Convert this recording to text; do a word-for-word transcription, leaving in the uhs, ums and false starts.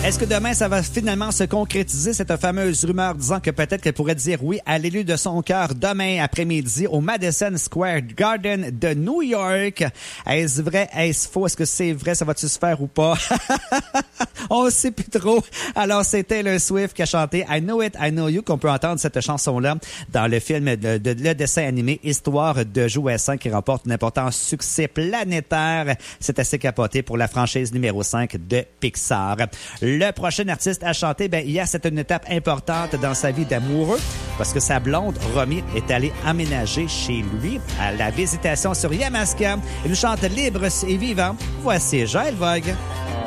Est-ce que demain, ça va finalement se concrétiser, cette fameuse rumeur disant que peut-être qu'elle pourrait dire oui à l'élu de son cœur demain après-midi au Madison Square Garden de New York? Est-ce vrai? Est-ce faux? Est-ce que c'est vrai? Ça va-tu se faire ou pas? On ne sait plus trop. Alors, c'était Taylor Swift qui a chanté I Know It, I Know You, qu'on peut entendre cette chanson-là dans le film, de, de, le dessin animé Histoire de jouets cinq qui remporte un important succès planétaire. C'est assez capoté pour la franchise numéro cinq de Pixar. Le prochain artiste à chanter, ben, hier, c'est une étape importante dans sa vie d'amoureux parce que sa blonde, Romy, est allée aménager chez lui à la visitation sur Yamaska. Il nous chante libre et vivant. Voici Joël Vogue.